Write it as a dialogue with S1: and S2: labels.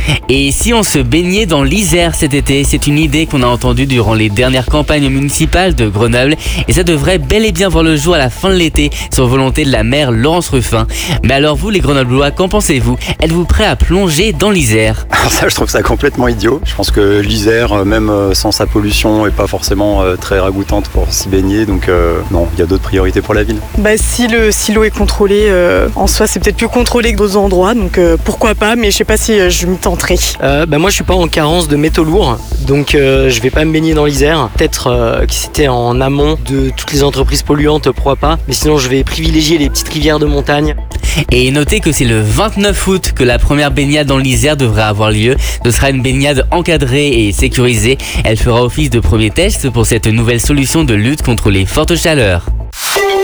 S1: Et si on se baignait dans l'Isère cet été? C'est une idée qu'on a entendue durant les dernières campagnes municipales de Grenoble et ça devrait bel et bien voir le jour à la fin de l'été sur volonté de la maire Laurence Ruffin. Mais alors vous les Grenoblois, qu'en pensez-vous? Êtes-vous prêts à plonger dans l'Isère?
S2: Alors ça, je trouve ça complètement idiot. Je pense que l'Isère, même sans sa pollution, est pas forcément très ragoûtante pour s'y baigner. Donc non, il y a d'autres priorités pour la ville.
S3: Si l'eau est contrôlée, en soi c'est peut-être plus contrôlé que d'autres endroits, donc pourquoi pas, mais je sais pas si je m'y tenterai.
S4: Moi je suis pas en carence de métaux lourds, donc je vais pas me baigner dans l'Isère. Peut-être que c'était en amont de toutes les entreprises polluantes, pourquoi pas, mais sinon je vais privilégier les petites rivières de montagne.
S1: Et notez que c'est le 29 août que la première baignade dans l'Isère devrait avoir lieu. Ce sera une baignade encadrée et sécurisée. Elle fera office de premier test pour cette nouvelle solution de lutte contre les fortes chaleurs.